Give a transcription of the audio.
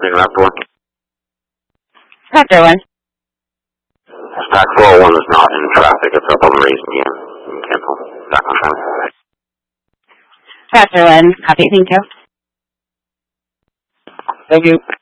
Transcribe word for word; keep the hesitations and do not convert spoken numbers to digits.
Big Raptor. Raptor one. Stack four oh one is not in traffic. It's up on Raisin again. Cancel. Back on traffic. Raptor one. Copy. Thank you. Thank you.